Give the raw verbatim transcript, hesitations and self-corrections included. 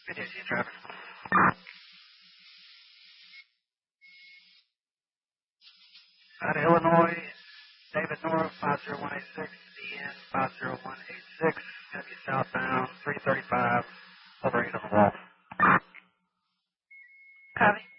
Good day, traffic. Out of Illinois, David North, five zero one eight six, D N five zero one eight six, going to be southbound, three thirty-five, over eight on the wall. Copy.